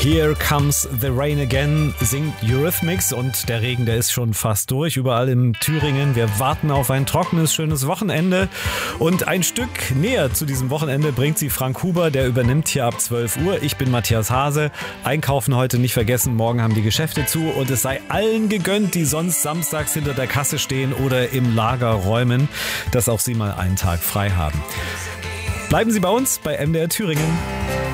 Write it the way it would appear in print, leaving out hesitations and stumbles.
Here Comes the Rain Again singt Eurythmics und der Regen, der ist schon fast durch, überall in Thüringen. Wir warten auf ein trockenes, schönes Wochenende und ein Stück näher zu diesem Wochenende bringt sie Frank Huber, der übernimmt hier ab 12 Uhr. Ich bin Matthias Hase, einkaufen heute nicht vergessen, morgen haben die Geschäfte zu und es sei allen gegönnt, die sonst samstags hinter der Kasse stehen oder im Lager räumen, dass auch sie mal einen Tag frei haben. Bleiben Sie bei uns bei MDR Thüringen.